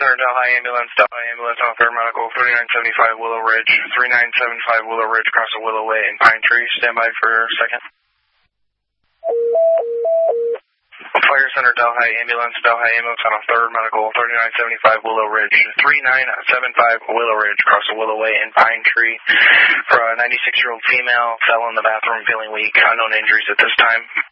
Center, Delhi Ambulance on 3rd Medical, 3975 Willow Ridge, 3975 Willow Ridge, across the Willow Way and Pine Tree. Stand by for a second. Fire Center, Delhi Ambulance on 3rd Medical, 3975 Willow Ridge, 3975 Willow Ridge, across the Willow Way and Pine Tree. For a 96-year-old female, fell in the bathroom feeling weak, unknown injuries at this time.